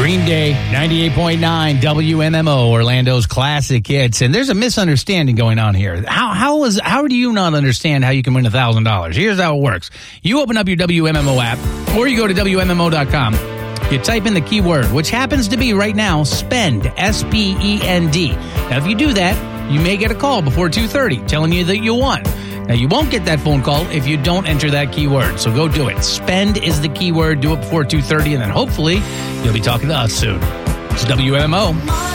Green Day, 98.9 WMMO, Orlando's classic hits. And there's a misunderstanding going on here. How do you not understand how you can win $1,000? Here's how it works. You open up your WMMO app, or you go to WMMO.com. You type in the keyword, which happens to be right now, SPEND, S-P-E-N-D. Now, if you do that, you may get a call before 2:30 telling you that you won. Now, you won't get that phone call if you don't enter that keyword, so go do it. SPEND is the keyword. Do it before 2:30, and then hopefully you'll be talking to us soon. It's WMMO.